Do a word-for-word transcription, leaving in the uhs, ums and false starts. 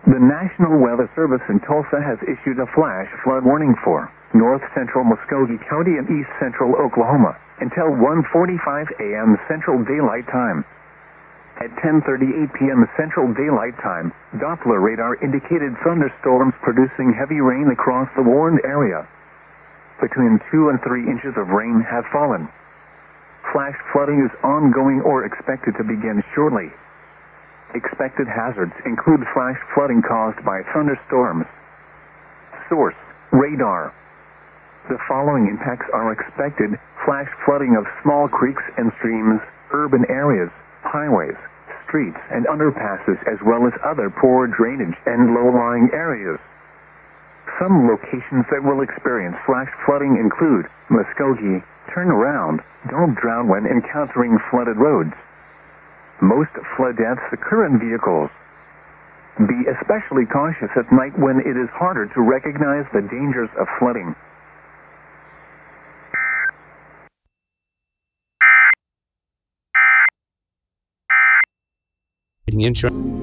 The National Weather Service in Tulsa has issued a flash flood warning for north central Muskogee County and east central Oklahoma until one forty-five a.m. Central Daylight Time. At ten thirty-eight p.m. Central Daylight Time, Doppler radar indicated thunderstorms producing heavy rain across the warned area. Between two and three inches of rain have fallen. Flash flooding is ongoing or expected to begin shortly. Expected hazards include flash flooding caused by thunderstorms. Source: radar. The following impacts are expected: flash flooding of small creeks and streams, urban areas, highways, streets, and underpasses, as well as other poor drainage and low-lying areas. Some locations that will experience flash flooding include Muskogee. Turn around. Don't drown when encountering flooded roads. Most flood deaths occur in vehicles. Be especially cautious at night when it is harder to recognize the dangers of flooding. Insurance.